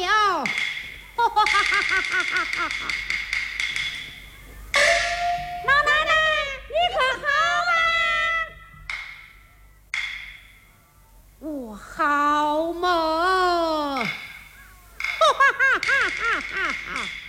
了。老奶奶，你可好啊？我好么？哈哈哈哈哈哈！